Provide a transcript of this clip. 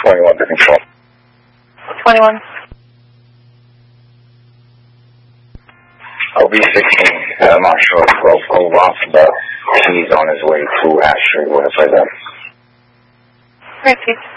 21 to control. 21. OB-16, Marshal Rocco Rothbell. He's on his way to Ashford with a present. Repeat.